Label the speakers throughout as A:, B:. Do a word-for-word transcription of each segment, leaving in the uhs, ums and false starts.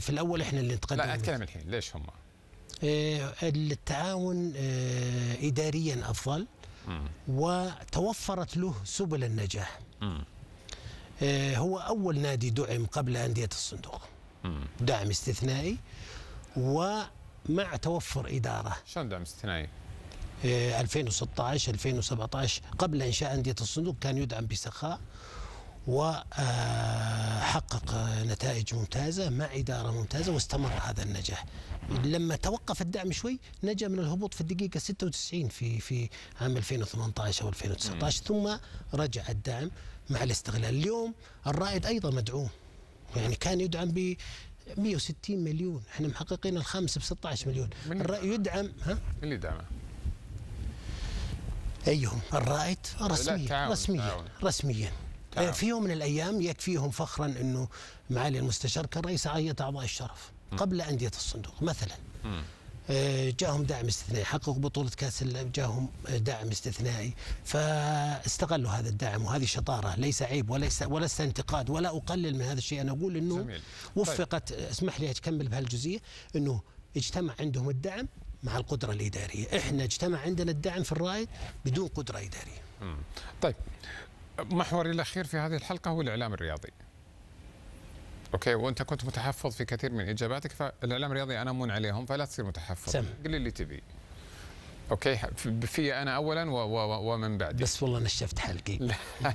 A: في الأول إحنا اللي نتقدم.
B: لا أتكلم الحين ليش هم؟
A: آه التعاون آه إداريا أفضل، مم. وتوفرت له سبل النجاح. آه هو أول نادي دعم قبل أندية الصندوق، مم. دعم استثنائي ومع توفر إدارة.
B: شلون دعم استثنائي؟
A: ألفين وستة عشر ألفين وسبعة عشر قبل إنشاء أندية الصندوق كان يدعم بسخاء وحقق نتائج ممتازة مع إدارة ممتازة واستمر هذا النجاح. لما توقف الدعم شوي نجا من الهبوط في الدقيقة ستة وتسعين في في عام ألفين وثمانية عشر أو ألفين وتسعة عشر، ثم رجع الدعم مع الاستغلال. اليوم الرائد أيضا مدعوم، يعني كان يدعم ب مئة وستين مليون، احنا محققين الخامس ب ستة عشر مليون. الرائد يدعم. ها؟
B: من اللي يدعمه؟
A: أيهم؟ الرائد رسميا.
B: تعاون.
A: رسميا
B: تعاون.
A: رسميا تعاون. في يوم من الأيام يكفيهم فخرا أنه معالي المستشار كان رئيس عية أعضاء الشرف م. قبل أندية الصندوق مثلا. م. جاهم دعم استثنائي، حققوا بطولة كأس، جاهم دعم استثنائي، فاستغلوا هذا الدعم، وهذه شطارة، ليس عيب وليس وليس انتقاد، ولا أقلل من هذا الشيء. أنا أقول أنه جميل. وفقت. طيب. اسمح لي أكمل بهالجزئية، أنه اجتمع عندهم الدعم مع القدرة الإدارية. إحنا اجتمع عندنا الدعم في الرائد بدون قدرة إدارية.
B: مم. طيب، محوري الأخير في هذه الحلقة هو الإعلام الرياضي. أوكي، وأنت كنت متحفظ في كثير من إجاباتك، فالإعلام الرياضي أنا أمون عليهم، فلا تصير متحفظ. سم. قل لي اللي تبي. أوكي، في أنا أولا و و ومن بعدي.
A: بس والله نشفت حلقي.
B: لا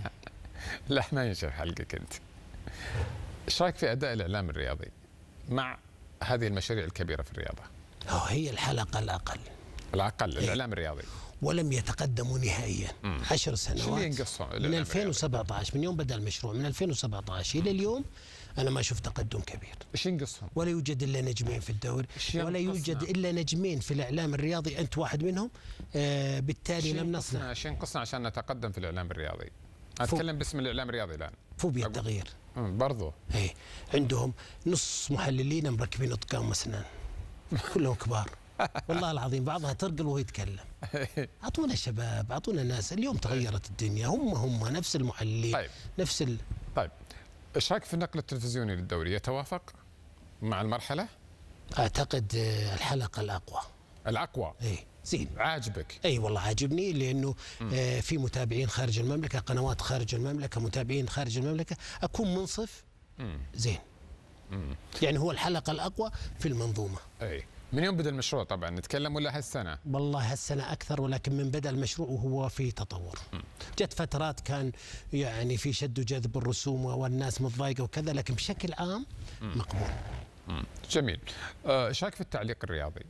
B: لا ما ينشف حلقك أنت. إيش رأيك في أداء الإعلام الرياضي مع هذه المشاريع الكبيرة في الرياضة؟
A: هي الحلقة الأقل.
B: الأقل الإعلام الرياضي.
A: ولم يتقدموا نهائيا. مم. عشر سنوات من ألفين وسبعة عشر، من يوم بدأ المشروع من ألفين وسبعة عشر إلى اليوم أنا ما شفت تقدم كبير.
B: إيش ينقصهم؟
A: ولا يوجد إلا نجمين في الدوري، ولا يوجد إلا نجمين في الإعلام الرياضي، أنت واحد منهم. آه بالتالي لم نصنع.
B: إيش ينقصنا عشان نتقدم في الإعلام الرياضي؟ أتكلم باسم الإعلام الرياضي الآن.
A: فوبيا التغيير.
B: برضو.
A: إيه، عندهم نص محللين مركبين أطقام أسنان كلهم كبار والله العظيم، بعضها ترقل وهو يتكلم. اعطونا شباب، اعطونا ناس. اليوم تغيرت الدنيا، هم هم نفس المحللين.
B: طيب.
A: نفس ال...
B: طيب، ايش رايك في النقل التلفزيوني للدوري؟ يتوافق مع المرحله؟
A: اعتقد الحلقه الاقوى.
B: الاقوى؟
A: اي زين.
B: عاجبك؟
A: اي والله عاجبني، لانه آه في متابعين خارج المملكه، قنوات خارج المملكه، متابعين خارج المملكه، اكون منصف. مم. زين. مم. يعني هو الحلقه الاقوى في المنظومه.
B: اي. من يوم بدأ المشروع طبعا نتكلم، ولا هالسنة؟
A: والله هالسنة أكثر، ولكن من بدأ المشروع وهو في تطور. م. جت فترات كان يعني في شد وجذب الرسوم والناس متضايقة وكذا، لكن بشكل عام م. مقبول.
B: م. جميل. ايش رايك في التعليق الرياضي؟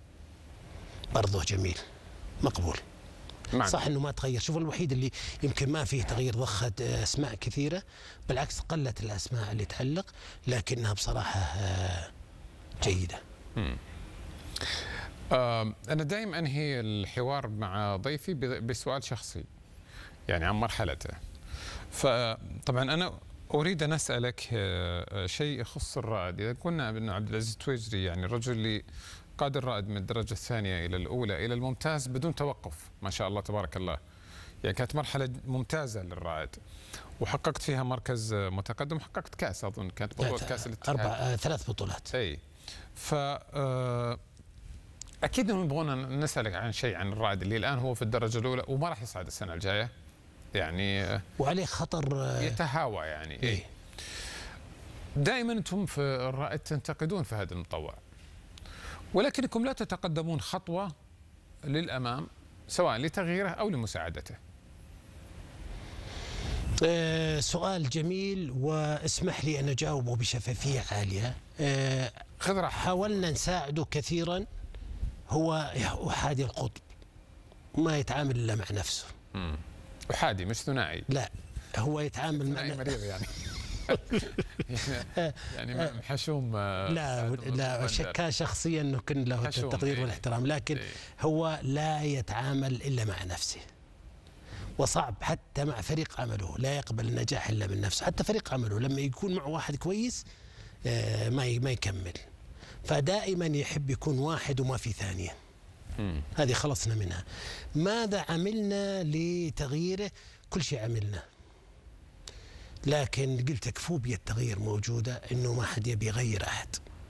A: برضه جميل، مقبول.
B: معنى.
A: صح انه ما تغير. شوف الوحيد اللي يمكن ما فيه تغيير ضخت اسماء كثيرة، بالعكس قلت الاسماء اللي تعلق، لكنها بصراحة جيدة. م.
B: أنا دائما أنهي الحوار مع ضيفي بسؤال شخصي، يعني عن مرحلته. فطبعا أنا أريد أن أسألك شيء يخص الرائد. إذا قلنا أن عبد العزيز التويجري يعني الرجل اللي قاد الرائد من الدرجة الثانية إلى الأولى إلى الممتاز بدون توقف، ما شاء الله تبارك الله، يعني كانت مرحلة ممتازة للرائد، وحققت فيها مركز متقدم، وحققت كأس، أظن كانت بطولة كأس الاتحاد.
A: أربع ثلاث بطولات.
B: أي. ف أكيد نبغون نسألك عن شيء عن الرائد اللي الآن هو في الدرجة الأولى وما راح يصعد السنة الجاية، يعني
A: وعليه خطر
B: يتهاوى يعني.
A: إيه.
B: دائما أنتم في الرائد تنتقدون في هذا المطوع، ولكنكم لا تتقدمون خطوة للأمام سواء لتغييره أو لمساعدته.
A: أه سؤال جميل، واسمح لي أن أجاوبه بشفافية عالية. أه
B: خذ راحتك.
A: حاولنا نساعده كثيرا، هو أحادي القطب، ما يتعامل إلا مع نفسه.
B: امم أحادي مش ثنائي.
A: لا، هو يتعامل مع
B: ثنائي مريض يعني. يعني محشوم.
A: لا لا شكا شخصيا انه كن له التقدير
B: إيه.
A: والاحترام، لكن إيه. هو لا يتعامل الا مع نفسه، وصعب حتى مع فريق عمله، لا يقبل النجاح الا من نفسه. حتى فريق عمله لما يكون معه واحد كويس ما ما يكمل، فدائما يحب يكون واحد وما في ثانيه. مم. هذه خلصنا منها. ماذا عملنا لتغييره؟ كل شيء عملنا، لكن قلت لك فوبيا التغيير موجودة، إنه ما حد يبي يغير أحد.